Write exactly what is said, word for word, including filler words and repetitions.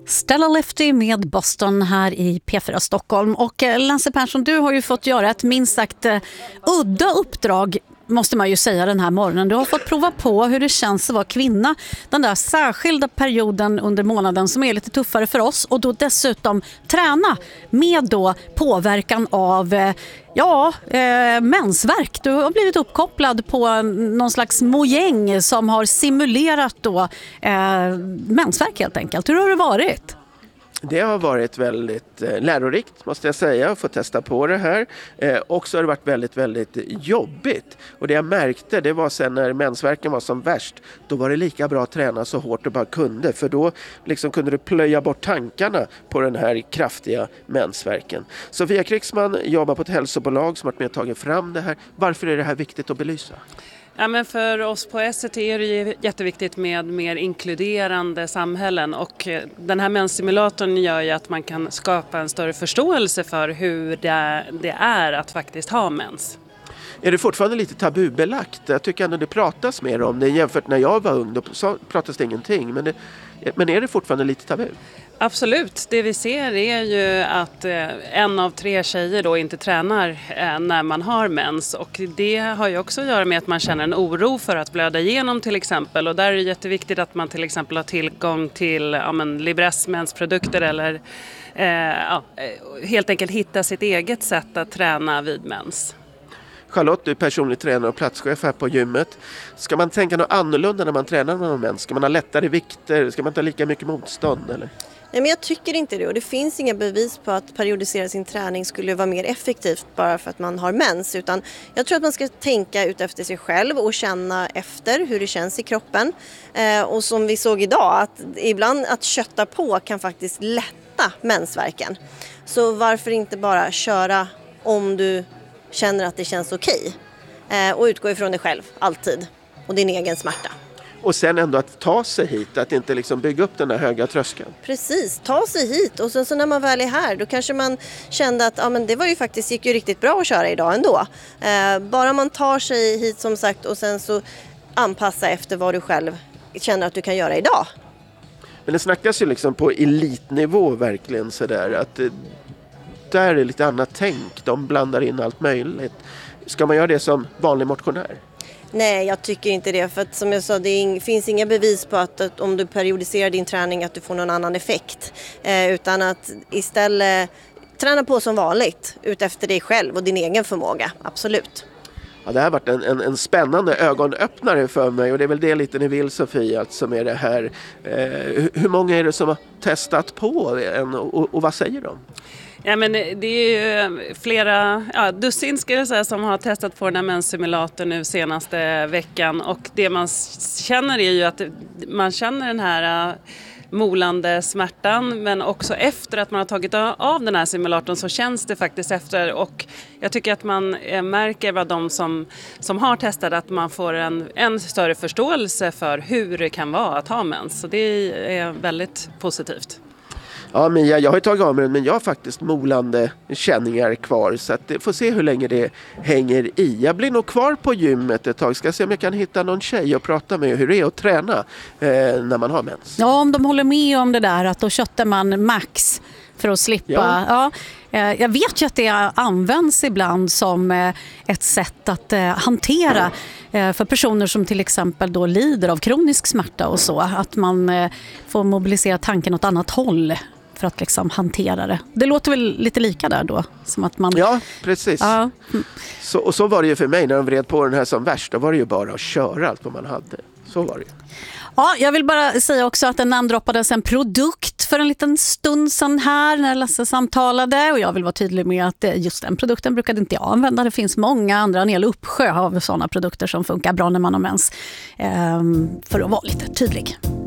Stella Lefty med Boston här i P fyra Stockholm. Och Lasse Persson, du har ju fått göra ett minst sagt uh, udda uppdrag, måste man ju säga, den här morgonen. Du har fått prova på hur det känns att vara kvinna. Den där särskilda perioden under månaden som är lite tuffare för oss. Och då dessutom träna med då påverkan av eh, ja, eh, mensvärk. Du har blivit uppkopplad på någon slags mojäng som har simulerat då eh, mensvärk helt enkelt. Hur har det varit? Det har varit väldigt eh, lärorikt, måste jag säga, att få testa på det här. Eh, och så har det varit väldigt, väldigt jobbigt. Och det jag märkte, det var sen när mensvärken var som värst, då var det lika bra att träna så hårt du bara kunde. För då liksom kunde du plöja bort tankarna på den här kraftiga mensvärken. Sofia Krigsman jobbar på ett hälsobolag som har varit med och tagit fram det här. Varför är det här viktigt att belysa? Ja, men för oss på S C T är det jätteviktigt med mer inkluderande samhällen, och den här menssimulatorn gör ju att man kan skapa en större förståelse för hur det, det är att faktiskt ha mens. Är det fortfarande lite tabubelagt? Jag tycker ändå det pratas mer om det. Jämfört när jag var ung, då pratas det ingenting. Men, det, men är det fortfarande lite tabu? Absolut. Det vi ser är ju att en av tre tjejer då inte tränar när man har mens. Och det har ju också att göra med att man känner en oro för att blöda igenom till exempel. Och där är det jätteviktigt att man till exempel har tillgång till ja, men, Libresse mensprodukter eller eh, ja, helt enkelt hitta sitt eget sätt att träna vid mens. Charlotte, du är personlig tränare och platschef här på gymmet. Ska man tänka något annorlunda när man tränar med någon mens? Ska man ha lättare vikter? Ska man ta lika mycket motstånd? Eller? Nej, men jag tycker inte det, och det finns inga bevis på att periodisera sin träning skulle vara mer effektivt bara för att man har mens, utan jag tror att man ska tänka ut efter sig själv och känna efter hur det känns i kroppen. Eh, och som vi såg idag, att ibland att kötta på kan faktiskt lätta mensvärken. Så varför inte bara köra om du känner att det känns okej, eh, och utgå ifrån dig själv alltid och din egen smärta. Och sen ändå att ta sig hit, att inte liksom bygga upp den här höga tröskeln. Precis, ta sig hit, och sen så när man väl är här då kanske man kände att ja, men det var ju faktiskt, gick ju riktigt bra att köra idag ändå. Eh, bara man tar sig hit som sagt och sen så anpassa efter vad du själv känner att du kan göra idag. Men det snackas ju liksom på elitnivå verkligen sådär att eh, där är det lite annat tänk. De blandar in allt möjligt. Ska man göra det som vanlig motionär? Nej, jag tycker inte det. För att som jag sa, det ing- finns inga bevis på att, att om du periodiserar din träning att du får någon annan effekt. Eh, utan att istället träna på som vanligt utefter dig själv och din egen förmåga. Absolut. Ja, det har varit en, en, en spännande ögonöppnare för mig, och det är väl det lite ni vill, Sofia, att som är det här. Eh, hur många är det som har testat på en, och, och vad säger de? Ja, men det är ju flera, ja, dussin ska jag säga, som har testat på den här menssimulatorn nu senaste veckan, och det man känner är ju att man känner den här molande smärtan, men också efter att man har tagit av den här simulatorn så känns det faktiskt efter, och jag tycker att man märker vad de som, som har testat, att man får en, en större förståelse för hur det kan vara att ha mens, så det är väldigt positivt. Ja, Mia, jag har ju tagit av mig den, men jag har faktiskt molande känningar kvar, så att det får se hur länge det hänger i. Jag blir nog kvar på gymmet ett tag. Ska se om jag kan hitta någon tjej och prata med hur det är att träna eh, när man har mens. Ja, om de håller med om det där att då köttar man max för att slippa. Ja. Ja, eh, jag vet ju att det används ibland som eh, ett sätt att eh, hantera eh, för personer som till exempel då lider av kronisk smärta och så. Att man eh, får mobilisera tanken åt annat håll för att liksom hantera det. Det låter väl lite lika där då? Som att man... Ja, precis. Ja. Så, och så var det ju för mig när de vred på den här som värst. Då var det ju bara att köra allt vad man hade. Så var det. Ja, jag vill bara säga också att det namndroppades en produkt för en liten stund sedan här när Lasse samtalade, och jag vill vara tydlig med att just den produkten brukade inte jag använda. Det finns många andra, en hel uppsjö av sådana produkter som funkar bra när man har mens, ehm, för att vara lite tydlig.